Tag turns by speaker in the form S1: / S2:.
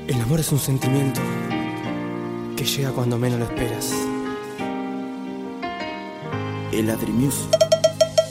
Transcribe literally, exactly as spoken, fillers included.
S1: El amor es un sentimiento que llega cuando menos lo esperas.
S2: El Adri Music.